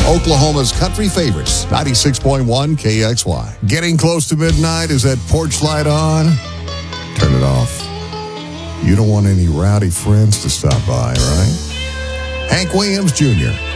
Oklahoma's country favorites, 96.1 KXY. Getting close to midnight, is that porch light on? Turn it off. You don't want any rowdy friends to stop by, right? Hank Williams Jr.,